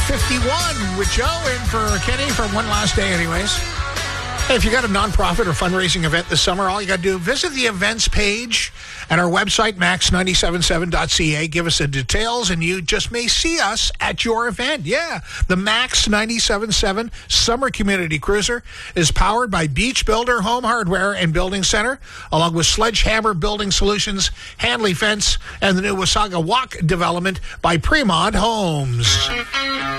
8:51 with Joe in for Kenny for one last day anyways. Hey, if you got a nonprofit or fundraising event this summer, all you got to do, visit the events page at our website, max977.ca. Give us the details, and you just may see us at your event. Yeah, the Max 97.7 Summer Community Cruiser is powered by Beach Builder Home Hardware and Building Center, along with Sledgehammer Building Solutions, Hanley Fence, and the new Wasaga Walk development by Fremont Homes.